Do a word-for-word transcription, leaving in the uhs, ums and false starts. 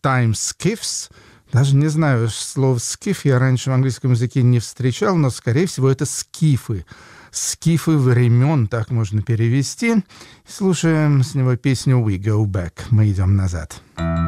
time skiffs. Даже не знаю, слово «скиф» я раньше в английском языке не встречал, но, скорее всего, это скифы. Скифы времен, так можно перевести. Слушаем с него песню «We go back». Мы идем назад.